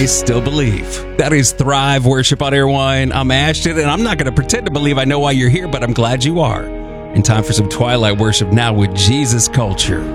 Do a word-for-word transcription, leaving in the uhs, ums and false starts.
I still believe. That is Thrive Worship on Airwine. I'm Ashton, and I'm not going to pretend to believe I know why you're here, but I'm glad you are. And time for some Twilight Worship now with Jesus Culture.